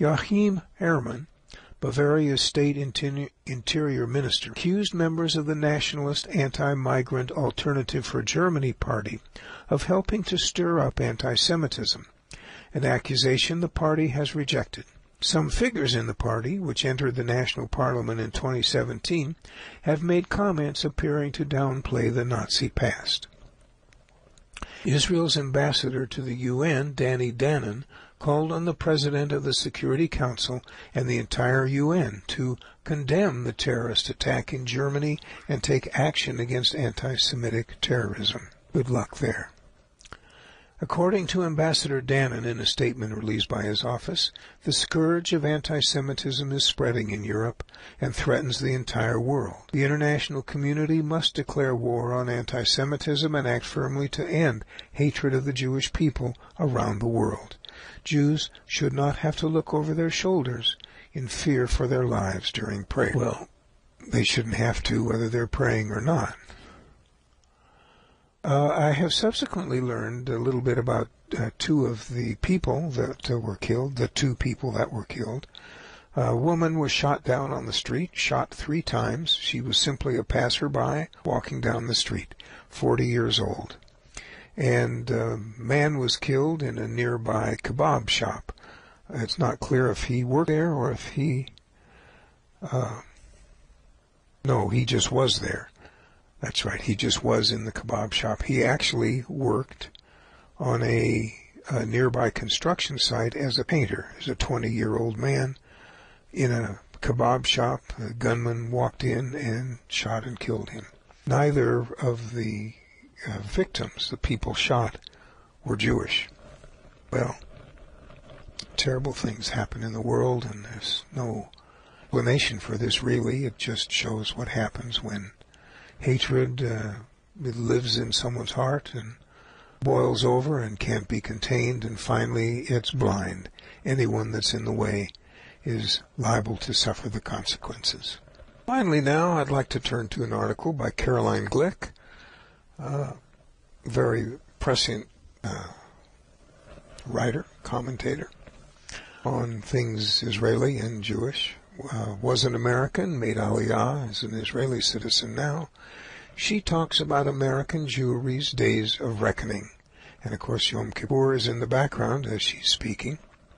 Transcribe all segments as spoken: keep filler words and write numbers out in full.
Joachim Herrmann, Bavaria's state interior minister, accused members of the nationalist anti-migrant Alternative for Germany party of helping to stir up anti-Semitism, an accusation the party has rejected. Some figures in the party, which entered the national parliament in twenty seventeen, have made comments appearing to downplay the Nazi past. Israel's ambassador to the U N, Danny Danon, called on the President of the Security Council and the entire U N to condemn the terrorist attack in Germany and take action against anti-Semitic terrorism. Good luck there. According to Ambassador Danon in a statement released by his office, the scourge of anti-Semitism is spreading in Europe and threatens the entire world. The international community must declare war on anti-Semitism and act firmly to end hatred of the Jewish people around the world. Jews should not have to look over their shoulders in fear for their lives during prayer. Well, they shouldn't have to whether they're praying or not. Uh, I have subsequently learned a little bit about uh, two of the people that uh, were killed, the two people that were killed. A woman was shot down on the street, shot three times. She was simply a passerby walking down the street, forty years old. And a man was killed in a nearby kebab shop. It's not clear if he worked there or if he... Uh, no, he just was there. That's right, he just was in the kebab shop. He actually worked on a, a nearby construction site as a painter. As a twenty-year-old man in a kebab shop, a gunman walked in and shot and killed him. Neither of the uh, victims, the people shot, were Jewish. Well, terrible things happen in the world, and there's no explanation for this really. It just shows what happens when hatred uh, it lives in someone's heart and boils over and can't be contained, and finally it's blind. Anyone that's in the way is liable to suffer the consequences. Finally now, I'd like to turn to an article by Caroline Glick, a very prescient uh, writer, commentator on things Israeli and Jewish. Uh, was an American, made Aliyah, is an Israeli citizen now. She talks about American Jewry's days of reckoning. And of course Yom Kippur is in the background as she's speaking.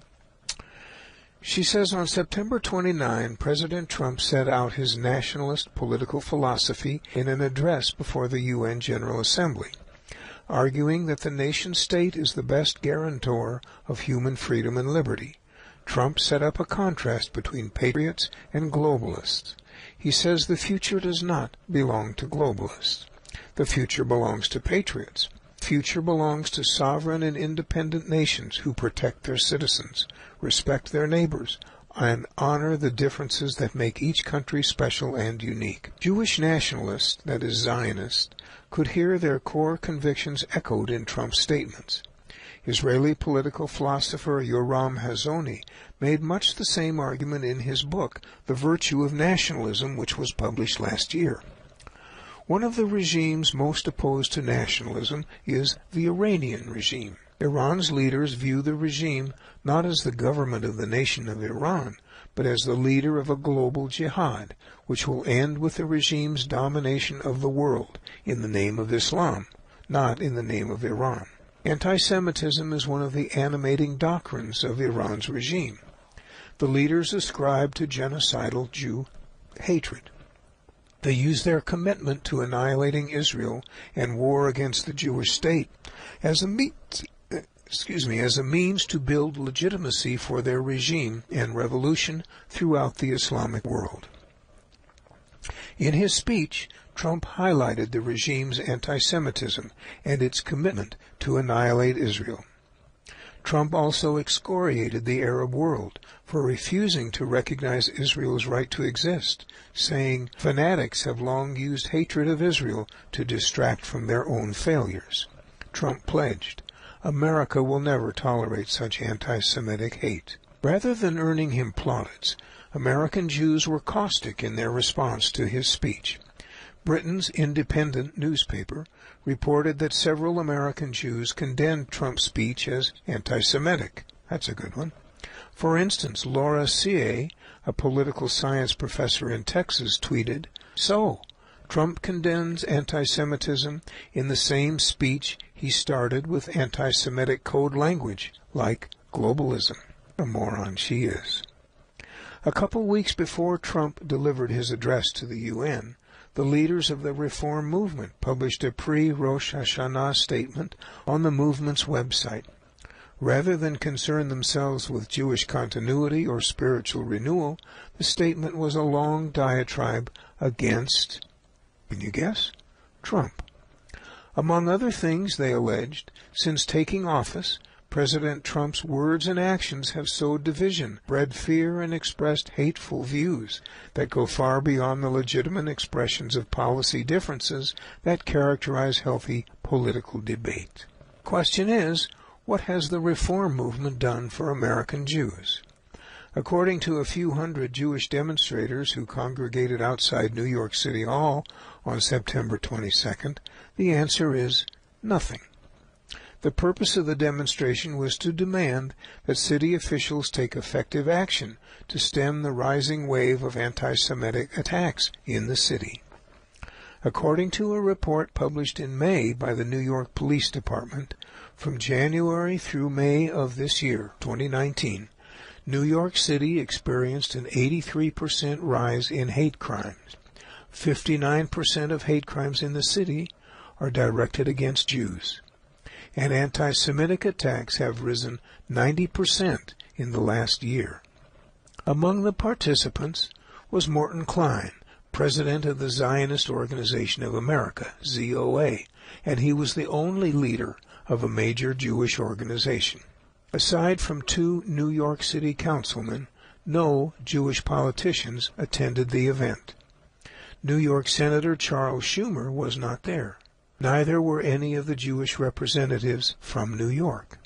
She says on September twenty-ninth, President Trump set out his nationalist political philosophy in an address before the U N General Assembly, arguing that the nation-state is the best guarantor of human freedom and liberty. Trump set up a contrast between patriots and globalists. He says the future does not belong to globalists. The future belongs to patriots. The future belongs to sovereign and independent nations who protect their citizens, respect their neighbors, and honor the differences that make each country special and unique. Jewish nationalists, that is Zionists, could hear their core convictions echoed in Trump's statements. Israeli political philosopher Yoram Hazony made much the same argument in his book, The Virtue of Nationalism, which was published last year. One of the regimes most opposed to nationalism is the Iranian regime. Iran's leaders view the regime not as the government of the nation of Iran, but as the leader of a global jihad, which will end with the regime's domination of the world in the name of Islam, not in the name of Iran. Anti-Semitism is one of the animating doctrines of Iran's regime. The leaders ascribe to genocidal Jew hatred. They use their commitment to annihilating Israel and war against the Jewish state as a means, excuse me, as a means to build legitimacy for their regime and revolution throughout the Islamic world. In his speech, Trump highlighted the regime's anti-Semitism and its commitment to annihilate Israel. Trump also excoriated the Arab world for refusing to recognize Israel's right to exist, saying, "Fanatics have long used hatred of Israel to distract from their own failures." Trump pledged, "America will never tolerate such anti-Semitic hate." Rather than earning him plaudits, American Jews were caustic in their response to his speech. Britain's Independent newspaper reported that several American Jews condemned Trump's speech as anti-Semitic. That's a good one. For instance, Laura Sieh, a political science professor in Texas, tweeted, "So, Trump condemns anti-Semitism in the same speech he started with anti-Semitic code language, like globalism." A moron she is. A couple weeks before Trump delivered his address to the U N, the leaders of the Reform movement published a pre-Rosh Hashanah statement on the movement's website. Rather than concern themselves with Jewish continuity or spiritual renewal, the statement was a long diatribe against, can you guess? Trump. Among other things, they alleged, since taking office, President Trump's words and actions have sowed division, bred fear, and expressed hateful views that go far beyond the legitimate expressions of policy differences that characterize healthy political debate. Question is, what has the Reform movement done for American Jews? According to a few hundred Jewish demonstrators who congregated outside New York City Hall on September twenty-second, the answer is nothing. The purpose of the demonstration was to demand that city officials take effective action to stem the rising wave of anti-Semitic attacks in the city. According to a report published in May by the New York Police Department, from January through May of this year, twenty nineteen, New York City experienced an eighty-three percent rise in hate crimes. fifty-nine percent of hate crimes in the city are directed against Jews, and anti-Semitic attacks have risen ninety percent in the last year. Among the participants was Morton Klein, president of the Zionist Organization of America, Z O A, and he was the only leader of a major Jewish organization. Aside from two New York City councilmen, no Jewish politicians attended the event. New York Senator Charles Schumer was not there. Neither were any of the Jewish representatives from New York.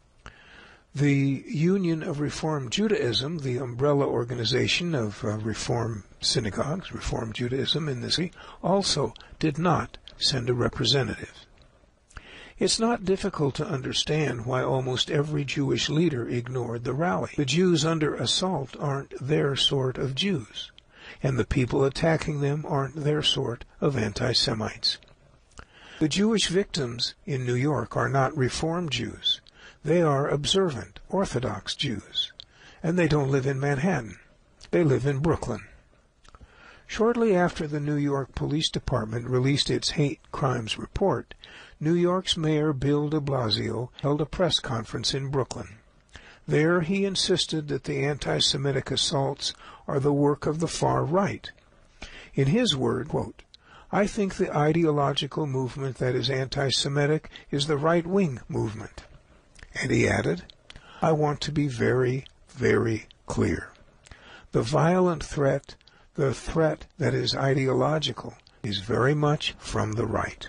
The Union of Reform Judaism, the umbrella organization of uh, Reform synagogues, Reform Judaism in the city, also did not send a representative. It's not difficult to understand why almost every Jewish leader ignored the rally. The Jews under assault aren't their sort of Jews, and the people attacking them aren't their sort of anti-Semites. The Jewish victims in New York are not Reform Jews. They are observant, Orthodox Jews, and they don't live in Manhattan. They live in Brooklyn. Shortly after the New York Police Department released its hate crimes report, New York's Mayor Bill de Blasio held a press conference in Brooklyn. There he insisted that the anti-Semitic assaults are the work of the far right. In his word, quote, "I think the ideological movement that is anti-Semitic is the right-wing movement." And he added, "I want to be very, very clear. The violent threat, the threat that is ideological, is very much from the right."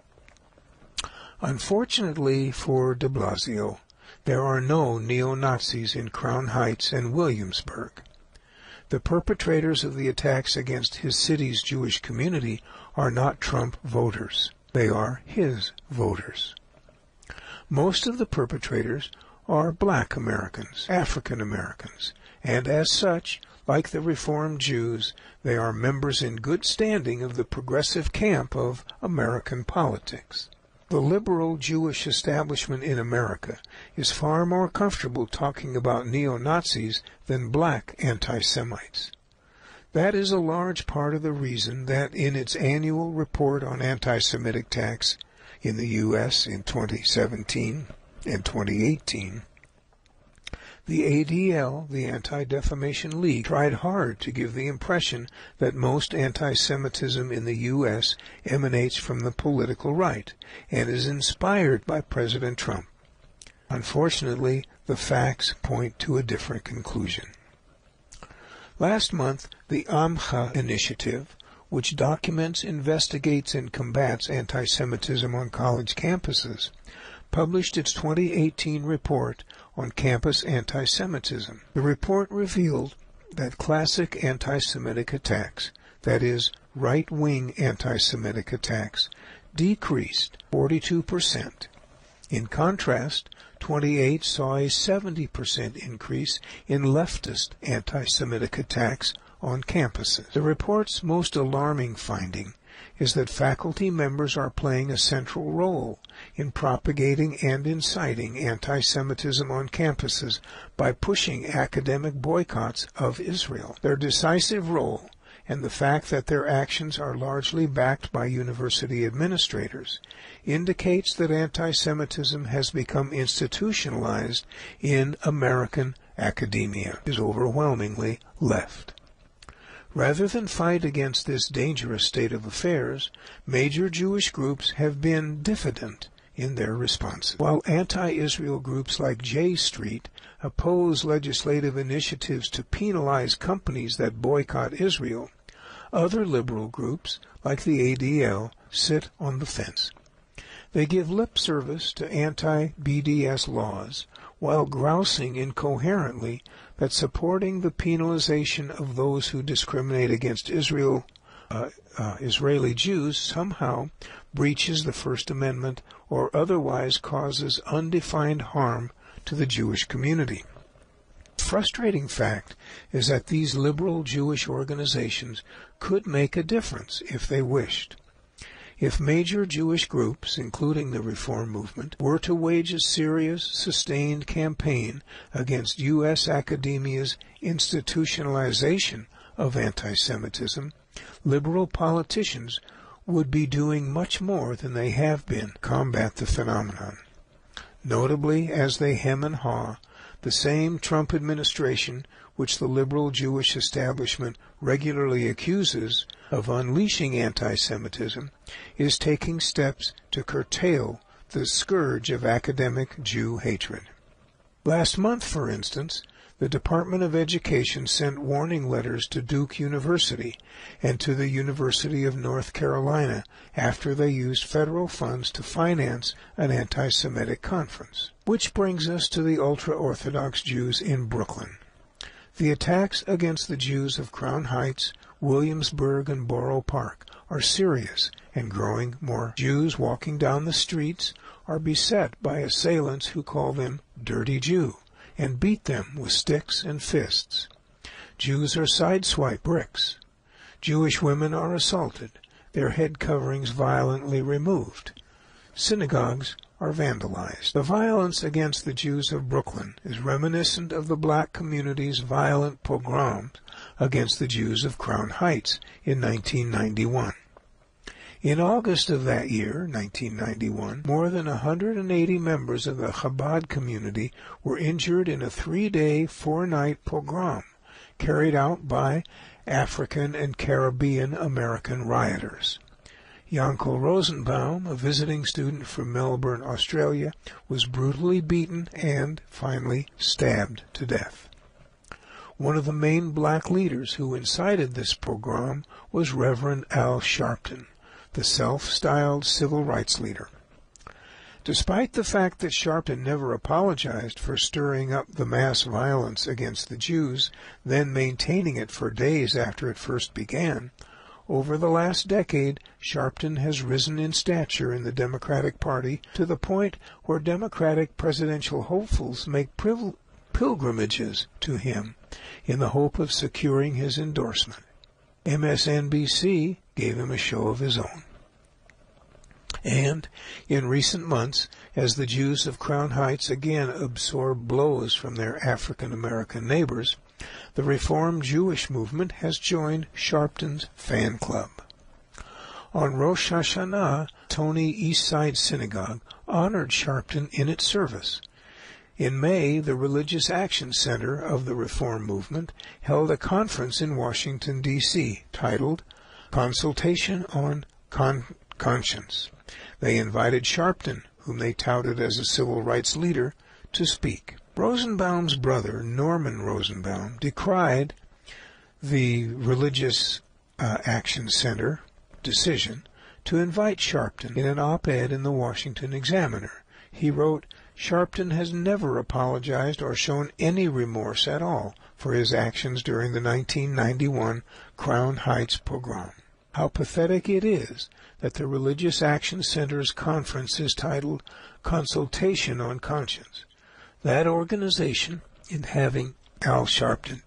Unfortunately for de Blasio, there are no neo-Nazis in Crown Heights and Williamsburg. The perpetrators of the attacks against his city's Jewish community are not Trump voters. They are his voters. Most of the perpetrators are black Americans, African Americans, and as such, like the Reformed Jews, they are members in good standing of the progressive camp of American politics. The liberal Jewish establishment in America is far more comfortable talking about neo-Nazis than black anti-Semites. That is a large part of the reason that in its annual report on anti-Semitic attacks in the U S in twenty seventeen and twenty eighteen, the A D L, the Anti-Defamation League, tried hard to give the impression that most anti-Semitism in the U S emanates from the political right and is inspired by President Trump. Unfortunately, the facts point to a different conclusion. Last month, the Amcha Initiative, which documents, investigates, and combats anti-Semitism on college campuses, published its twenty eighteen report on campus anti-Semitism. The report revealed that classic anti-Semitic attacks, that is, right-wing anti-Semitic attacks, decreased forty-two percent. In contrast, twenty-eight saw a seventy percent increase in leftist anti-Semitic attacks on campuses. The report's most alarming finding is that faculty members are playing a central role in propagating and inciting anti-Semitism on campuses by pushing academic boycotts of Israel. Their decisive role and the fact that their actions are largely backed by university administrators indicates that anti-Semitism has become institutionalized in American academia, is overwhelmingly left. Rather than fight against this dangerous state of affairs, major Jewish groups have been diffident in their responses. While anti-Israel groups like J Street oppose legislative initiatives to penalize companies that boycott Israel, other liberal groups, like the A D L, sit on the fence. They give lip service to anti-B D S laws while grousing incoherently that supporting the penalization of those who discriminate against Israel, uh, uh, Israeli Jews somehow breaches the First Amendment or otherwise causes undefined harm to the Jewish community. The frustrating fact is that these liberal Jewish organizations could make a difference if they wished. If major Jewish groups, including the Reform movement, were to wage a serious, sustained campaign against U S academia's institutionalization of anti-Semitism, liberal politicians would be doing much more than they have been to combat the phenomenon. Notably, as they hem and haw, the same Trump administration, which the liberal Jewish establishment regularly accuses of unleashing anti-Semitism, is taking steps to curtail the scourge of academic Jew hatred. Last month, for instance, the Department of Education sent warning letters to Duke University and to the University of North Carolina after they used federal funds to finance an anti-Semitic conference. Which brings us to the ultra-Orthodox Jews in Brooklyn. The attacks against the Jews of Crown Heights, Williamsburg, and Borough Park are serious and growing. More Jews walking down the streets are beset by assailants who call them dirty Jew and beat them with sticks and fists. Jews are sideswiped bricks. Jewish women are assaulted, their head coverings violently removed. Synagogues are vandalized. The violence against the Jews of Brooklyn is reminiscent of the black community's violent pogroms against the Jews of Crown Heights in nineteen ninety-one. In August of that year, nineteen ninety-one, more than one hundred eighty members of the Chabad community were injured in a three-day, four-night pogrom carried out by African and Caribbean American rioters. Yankel Rosenbaum, a visiting student from Melbourne, Australia, was brutally beaten and, finally, stabbed to death. One of the main black leaders who incited this pogrom was Reverend Al Sharpton, the self-styled civil rights leader. Despite the fact that Sharpton never apologized for stirring up the mass violence against the Jews, then maintaining it for days after it first began, over the last decade, Sharpton has risen in stature in the Democratic Party to the point where Democratic presidential hopefuls make pril- pilgrimages to him in the hope of securing his endorsement. M S N B C gave him a show of his own. And, in recent months, as the Jews of Crown Heights again absorb blows from their African-American neighbors, the Reform Jewish movement has joined Sharpton's fan club. On Rosh Hashanah, Tony Eastside Synagogue honored Sharpton in its service. In May, the Religious Action Center of the Reform Movement held a conference in Washington, D C titled Consultation on Con- Conscience. They invited Sharpton, whom they touted as a civil rights leader, to speak. Rosenbaum's brother, Norman Rosenbaum, decried the Religious uh, Action Center decision to invite Sharpton in an op-ed in the Washington Examiner. He wrote, Sharpton has never apologized or shown any remorse at all for his actions during the nineteen ninety-one Crown Heights pogrom. How pathetic it is that the Religious Action Center's conference is titled Consultation on Conscience. that organization in having Al Sharpton.